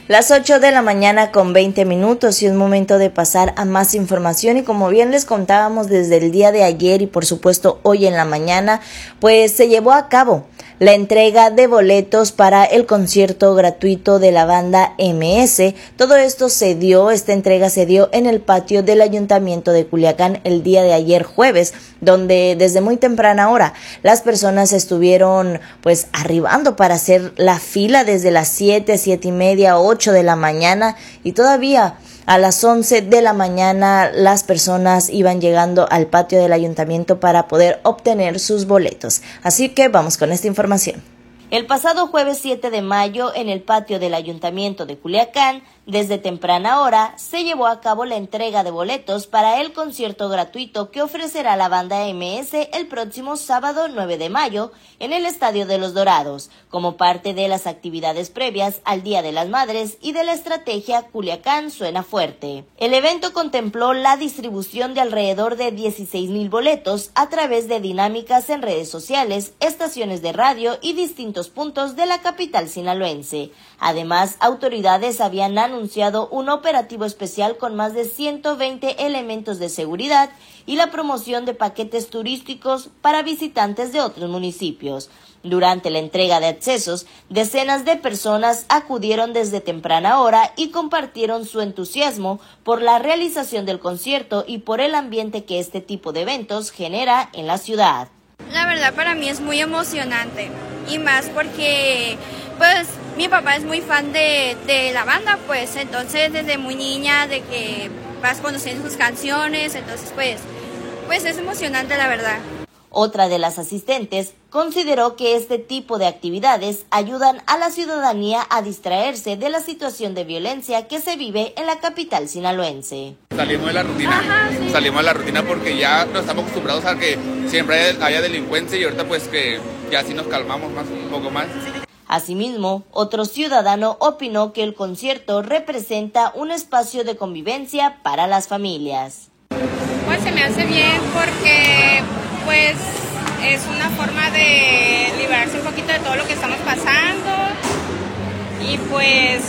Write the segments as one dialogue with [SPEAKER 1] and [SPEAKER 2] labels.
[SPEAKER 1] Las 8 de la mañana con 20 minutos y es momento de pasar a más información y como bien les contábamos desde el día de ayer y por supuesto hoy en la mañana, pues se llevó a cabo la entrega de boletos para el concierto gratuito de la banda MS. Todo esto esta entrega se dio en el patio del Ayuntamiento de Culiacán el día de ayer jueves, donde desde muy temprana hora las personas estuvieron pues arribando para hacer la fila desde las 7:30, 8 de la mañana y todavía a las 11 de la mañana las personas iban llegando al patio del ayuntamiento para poder obtener sus boletos. Así que vamos con esta información. El pasado jueves 7 de mayo, en el patio del Ayuntamiento de Culiacán, desde temprana hora, se llevó a cabo la entrega de boletos para el concierto gratuito que ofrecerá la banda MS el próximo sábado 9 de mayo en el Estadio de los Dorados, como parte de las actividades previas al Día de las Madres y de la estrategia Culiacán Suena Fuerte. El evento contempló la distribución de alrededor de 16,000 boletos a través de dinámicas en redes sociales, estaciones de radio y distintos puntos de la capital sinaloense. Además, autoridades habían anunciado un operativo especial con más de 120 elementos de seguridad y la promoción de paquetes turísticos para visitantes de otros municipios. Durante la entrega de accesos, decenas de personas acudieron desde temprana hora y compartieron su entusiasmo por la realización del concierto y por el ambiente que este tipo de eventos genera en la ciudad.
[SPEAKER 2] La verdad para mí es muy emocionante y más porque pues mi papá es muy fan de la banda, pues entonces desde muy niña de que vas conociendo sus canciones, entonces pues es emocionante la verdad.
[SPEAKER 1] Otra de las asistentes consideró que este tipo de actividades ayudan a la ciudadanía a distraerse de la situación de violencia que se vive en la capital sinaloense.
[SPEAKER 3] Salimos de la rutina, salimos de la rutina porque ya nos estamos acostumbrados a que siempre haya delincuencia y ahorita pues que ya sí nos calmamos un poco más.
[SPEAKER 1] Asimismo, otro ciudadano opinó que el concierto representa un espacio de convivencia para las familias.
[SPEAKER 4] Pues se me hace bien porque pues es una forma de liberarse un poquito de todo lo que estamos pasando y pues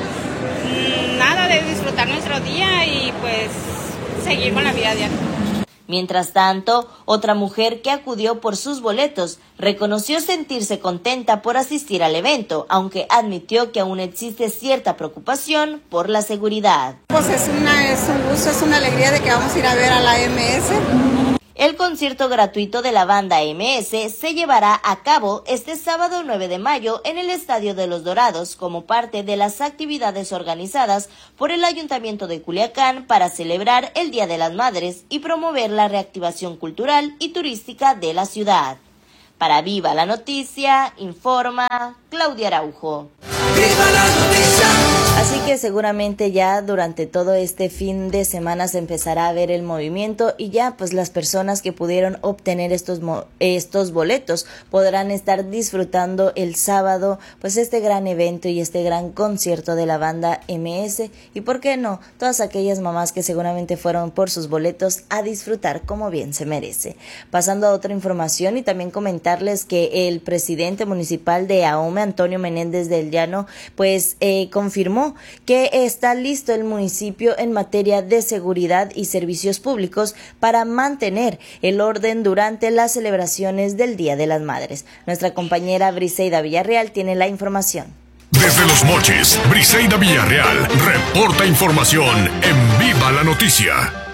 [SPEAKER 4] nada, de disfrutar nuestro día y pues seguir con la vida diaria.
[SPEAKER 1] Mientras tanto, otra mujer que acudió por sus boletos reconoció sentirse contenta por asistir al evento, aunque admitió que aún existe cierta preocupación por la seguridad.
[SPEAKER 5] Pues es un gusto, es una alegría de que vamos a ir a ver a la MS.
[SPEAKER 1] El concierto gratuito de la banda MS se llevará a cabo este sábado 9 de mayo en el Estadio de los Dorados como parte de las actividades organizadas por el Ayuntamiento de Culiacán para celebrar el Día de las Madres y promover la reactivación cultural y turística de la ciudad. Para Viva la Noticia, informa Claudia Araujo. ¡Viva la noticia! Así que seguramente ya durante todo este fin de semana se empezará a ver el movimiento y ya pues las personas que pudieron obtener estos boletos podrán estar disfrutando el sábado pues este gran evento y este gran concierto de la banda MS y por qué no, todas aquellas mamás que seguramente fueron por sus boletos a disfrutar como bien se merece. Pasando a otra información y también comentarles que el presidente municipal de Ahome, Antonio Menéndez del Llano, pues confirmó que está listo el municipio en materia de seguridad y servicios públicos para mantener el orden durante las celebraciones del Día de las Madres. Nuestra compañera Briseida Villarreal tiene la información.
[SPEAKER 6] Desde Los Mochis, Briseida Villarreal reporta información en Viva la Noticia.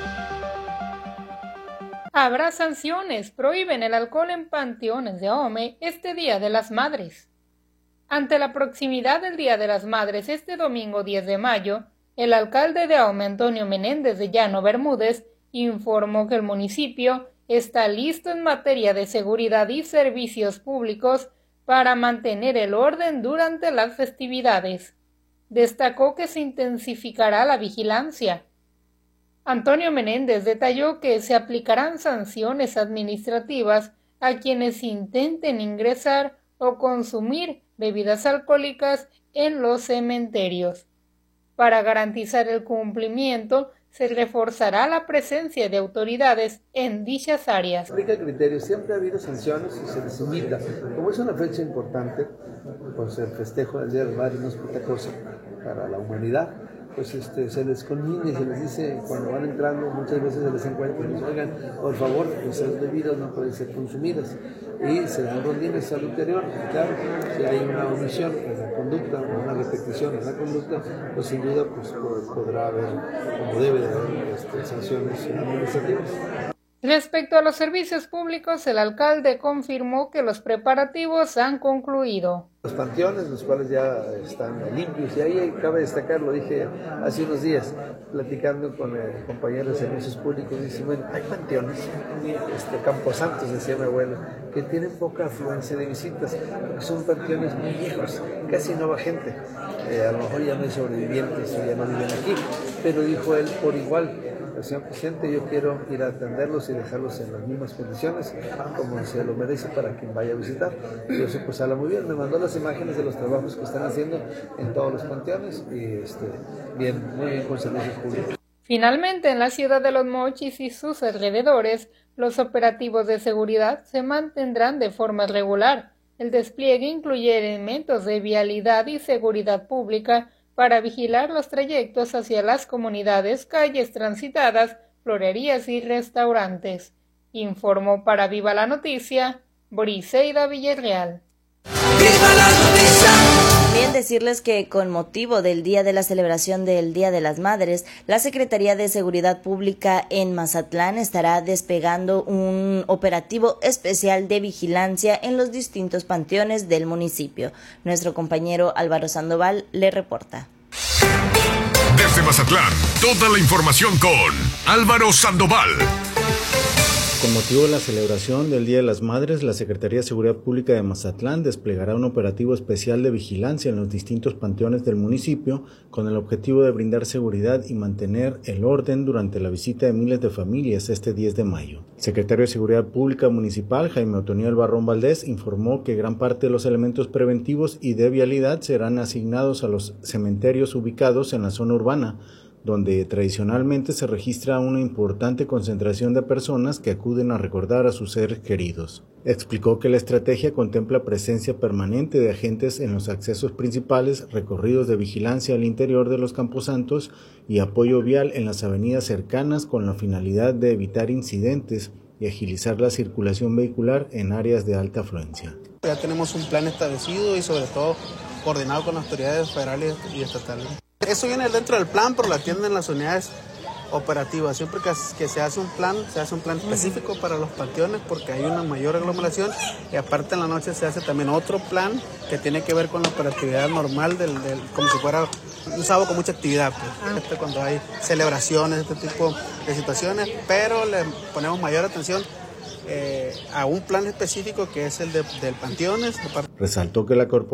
[SPEAKER 7] Habrá sanciones, prohíben el alcohol en panteones de Ahome este Día de las Madres. Ante la proximidad del Día de las Madres este domingo 10 de mayo, el alcalde de Ahome, Antonio Menéndez de Llano Bermúdez, informó que el municipio está listo en materia de seguridad y servicios públicos para mantener el orden durante las festividades. Destacó que se intensificará la vigilancia. Antonio Menéndez detalló que se aplicarán sanciones administrativas a quienes intenten ingresar o consumir bebidas alcohólicas en los cementerios. Para garantizar el cumplimiento, se reforzará la presencia de autoridades en dichas áreas.
[SPEAKER 8] Aplica criterios, siempre ha habido sanciones y se les invita. Como es una fecha importante, pues el festejo del Día de las Madres no es poca cosa. para la humanidad, pues se les conmina y se les dice cuando van entrando, muchas veces se les encuentra y les oigan, por favor, esas bebidas no pueden ser consumidas, y se dan rondines al ulterior. Claro, si hay una omisión en la conducta o una repetición en la conducta, pues sin duda pues podrá haber, como debe de haber, sanciones administrativas.
[SPEAKER 7] Respecto a los servicios públicos, el alcalde confirmó que los preparativos han concluido.
[SPEAKER 8] Los panteones, los cuales ya están limpios, y ahí cabe destacar, lo dije hace unos días, platicando con el compañero de servicios públicos, dice, bueno, hay panteones, camposantos, decía mi abuelo, que tienen poca afluencia de visitas, porque son panteones muy viejos, casi no va gente, a lo mejor ya no hay sobrevivientes o ya no viven aquí, pero dijo él, por igual, señor presidente, yo quiero ir a atenderlos y dejarlos en las mismas condiciones como se lo merece para quien vaya a visitar. Y eso pues habla muy bien, me mandó las imágenes de los trabajos que están haciendo en todos los panteones y bien, muy bien con servicios públicos.
[SPEAKER 7] Finalmente, en la ciudad de Los Mochis y sus alrededores, los operativos de seguridad se mantendrán de forma regular. El despliegue incluye elementos de vialidad y seguridad pública para vigilar los trayectos hacia las comunidades, calles transitadas, florerías y restaurantes. Informó para Viva la Noticia, Briseida Villarreal.
[SPEAKER 1] ¡Viva la Noticia! También decirles que con motivo del día de la celebración del Día de las Madres, la Secretaría de Seguridad Pública en Mazatlán estará desplegando un operativo especial de vigilancia en los distintos panteones del municipio. Nuestro compañero Álvaro Sandoval le reporta.
[SPEAKER 6] Desde Mazatlán, toda la información con Álvaro Sandoval.
[SPEAKER 9] Con motivo de la celebración del Día de las Madres, la Secretaría de Seguridad Pública de Mazatlán desplegará un operativo especial de vigilancia en los distintos panteones del municipio con el objetivo de brindar seguridad y mantener el orden durante la visita de miles de familias este 10 de mayo. El secretario de Seguridad Pública Municipal, Jaime Otoniel Barrón Valdés, informó que gran parte de los elementos preventivos y de vialidad serán asignados a los cementerios ubicados en la zona urbana, donde tradicionalmente se registra una importante concentración de personas que acuden a recordar a sus seres queridos. Explicó que la estrategia contempla presencia permanente de agentes en los accesos principales, recorridos de vigilancia al interior de los camposantos y apoyo vial en las avenidas cercanas con la finalidad de evitar incidentes y agilizar la circulación vehicular en áreas de alta afluencia.
[SPEAKER 10] Ya tenemos un plan establecido y sobre todo coordinado con las autoridades federales y estatales. Eso viene dentro del plan, pero lo atienden las unidades operativas. Siempre que se hace un plan específico para los panteones porque hay una mayor aglomeración y aparte en la noche se hace también otro plan que tiene que ver con la operatividad normal como si fuera un sábado con mucha actividad. Pues. Cuando hay celebraciones, este tipo de situaciones, pero le ponemos mayor atención a un plan específico que es el del panteones.
[SPEAKER 9] Resaltó que la corporación